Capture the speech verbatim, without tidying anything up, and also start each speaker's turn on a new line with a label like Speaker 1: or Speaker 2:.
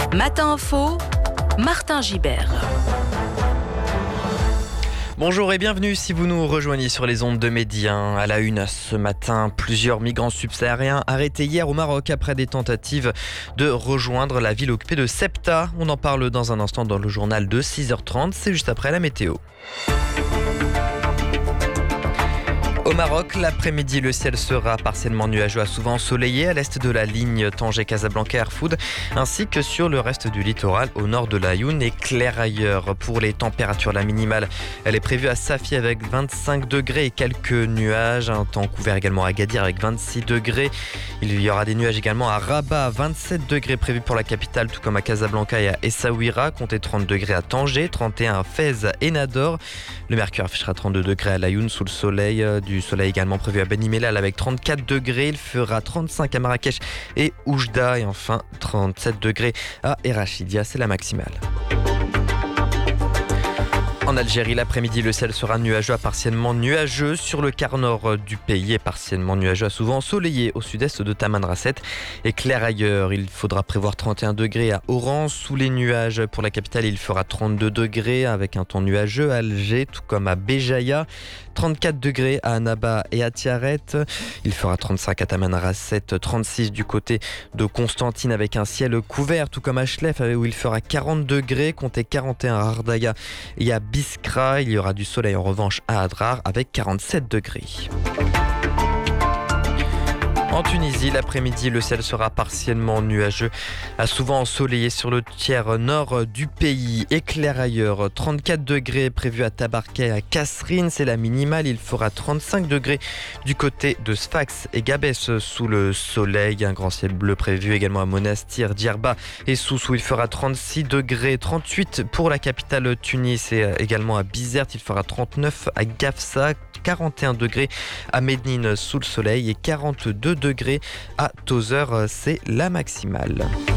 Speaker 1: Matin Info, Martin Gibert.
Speaker 2: Bonjour et bienvenue si vous nous rejoignez sur les ondes de Médien. À la une ce matin, plusieurs migrants subsahariens arrêtés hier au Maroc après des tentatives de rejoindre la ville occupée de Ceuta. On en parle dans un instant dans le journal de six heures trente, c'est juste après la météo. Au Maroc, l'après-midi, le ciel sera partiellement nuageux à souvent ensoleillé à l'est de la ligne Tanger-Casablanca-Erfoud, ainsi que sur le reste du littoral au nord de l'Aïoun et clair ailleurs. Pour les températures, la minimale, elle est prévue à Safi avec vingt-cinq degrés et quelques nuages. Un temps couvert également à Agadir avec vingt-six degrés. Il y aura des nuages également à Rabat, vingt-sept degrés prévus pour la capitale, tout comme à Casablanca et à Essaouira. Comptez trente degrés à Tanger, trente et un à Fès et Nador. Le mercure affichera trente-deux degrés à l'Aïoun sous le soleil. Du soleil également prévu à Beni Mellal avec trente-quatre degrés. Il fera trente-cinq à Marrakech et Oujda. Et enfin trente-sept degrés à Erachidia. C'est la maximale. En Algérie, l'après-midi, le ciel sera nuageux à partiellement nuageux sur le quart nord du pays et partiellement nuageux à souvent ensoleillé au sud-est de Tamanrasset et clair ailleurs. Il faudra prévoir trente et un degrés à Oran. Sous les nuages pour la capitale, il fera trente-deux degrés avec un temps nuageux à Alger, tout comme à Béjaïa. trente-quatre degrés à Annaba et à Tiaret. Il fera trente-cinq à Tamanrasset, trente-six du côté de Constantine avec un ciel couvert, tout comme à Chlef où il fera quarante degrés. Comptez quarante et un à Ardaya et à Biskra. Il y aura du soleil en revanche à Adrar avec quarante-sept degrés. En Tunisie, l'après-midi, le ciel sera partiellement nuageux, à souvent ensoleillé sur le tiers nord du pays. Éclair ailleurs, trente-quatre degrés prévus à Tabarka et à Kasserine, c'est la minimale. Il fera trente-cinq degrés du côté de Sfax et Gabès sous le soleil. Un grand ciel bleu prévu également à Monastir, Djerba et Sousse où il fera trente-six degrés, trente-huit pour la capitale Tunis et également à Bizerte. Il fera trente-neuf à Gafsa, quarante et un degrés à Médine sous le soleil et quarante-deux degrés à Tozeur, c'est la maximale.